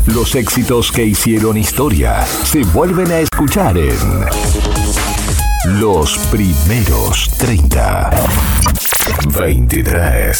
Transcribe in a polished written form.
Los éxitos que hicieron historia se vuelven a escuchar en Los Primeros 30. 23.